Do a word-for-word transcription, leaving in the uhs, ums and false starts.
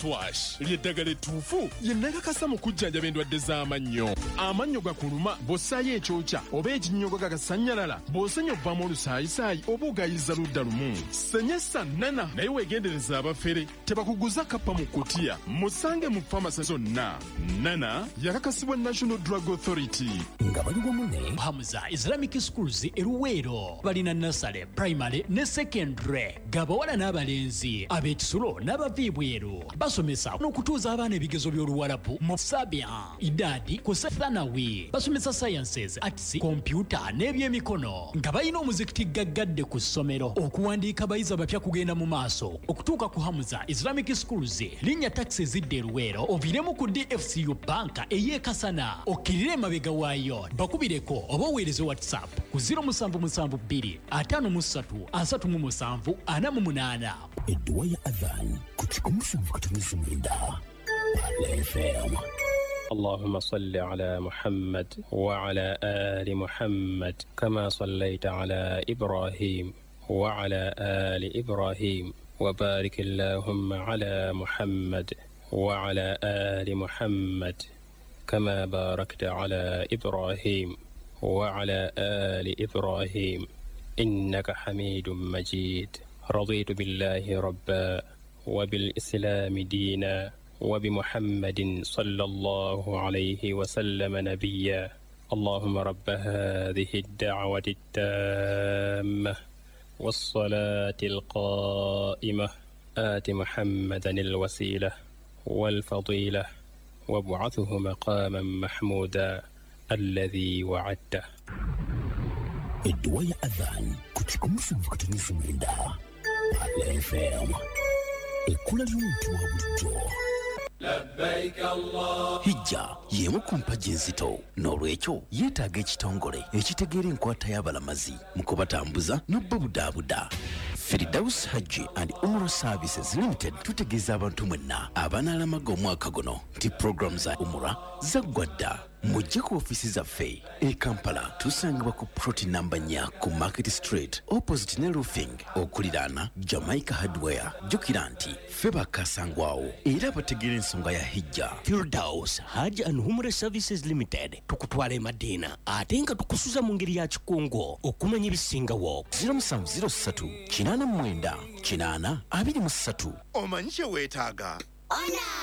Mouthwash lyeddagala ettuufu lye nnakakasa mu kujjanjaba endwadde z'amannyo. Amannyo gakuluma bw'ossaayo ekyokya oba ekinnyogo gagasannyalala bw'osenya obvamu olusaayisaayi oba ogayiza ludda lumu. Senyesa Nana naye weegendereza abafere tebakuguza kappa mu kkutiya. Musange mu famasi zonna. Nana yakakasibwa National Drug Authority. Nga bali wamu ne Hamza Islamic Schools eruweero balina nasale primary ne secondary gabawala n'abalenzi ab'ekisulo n'abaviibweru basomesa n'okutuuza abaana ebigezo by'oluwalabu mu sabia idadi ku sethanawi basomesa sciences arts computer n'ebyemikono nga balina omuzikiti gaggadde ku ssomero okuwandiika abayizi abapya kugenda mu maaso okutuuka ku Hamza Islamic Schools linnya taxi zidde eruweero oviremu ku D F C U banka ey'ekasana okkirire emabega waayo bakubireko oba oweereze WhatsApp ku zero seven seven two atano mu ssatu asatu mu musanvu ana mu munaana. edduwa ya adhan ku kikumi katono mwenda F M. اللهم صل على محمد وعلى آل محمد كما صليت على إبراهيم وعلى آل إبراهيم وبارك اللهم على محمد وعلى آل محمد كما باركت على إبراهيم وعلى آل إبراهيم إنك حميد مجيد. رضيت بالله ربا وبالإسلام دينا وبمحمد صلى الله عليه وسلم نبيا. اللهم رب هذه الدعوة التامة والصلاة القائمة آت محمدا الوسيلة والفضيلة وابعثه مقاما محمودا الذي وعدته. edduwa ya adhan ku kikumi katono mwenda F M. Ekkula ly'omuntu wa bulijjo. Labbaik Allah. Hijja y'emu ku mpagi enzito n'olwekyo yeetaaga ekitongole ekitegeera enkwata y'abalamazi mu kubatambuza n'obbabudaabuda. Firdaus Hajji and Umrah Services Limited tutegeeza abantu mwenna abanaalamaga omwaka guno nti program za Umrah zaggwa dda. Mujje ku ofisi zaffe e Kampala tusangibwa ku ploti namba nnya ku Market Street opposite ne roofing okuliraana Jamaica Hardware. Jjukira nti ffe bakasangwawo era bategeera ensonga ya hijja. Firdaus Hajj and Umrah Services Limited tukutwala e Madina ate nga tukusuza mu ngeri ya kikungo okumanya ebisingawo. zero seven zero three eight nine nine nine nine two three omanyi kye weetaaga? Ona